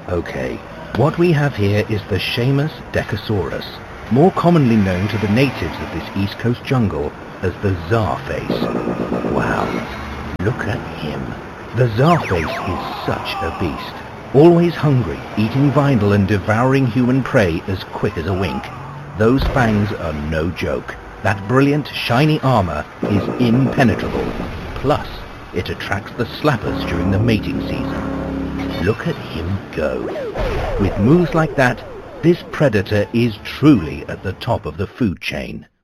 Okay, what we have here is the Shamus decasaurus, more commonly known to the natives of this East Coast jungle as the Czarface. Wow, look at him. The Czarface is such a beast. Always hungry, eating vinyl and devouring human prey as quick as a wink. Those fangs are no joke. That brilliant, shiny armor is impenetrable. Plus, it attracts the slappers during the mating season. Look at him go. With moves like that, this predator is truly at the top of the food chain.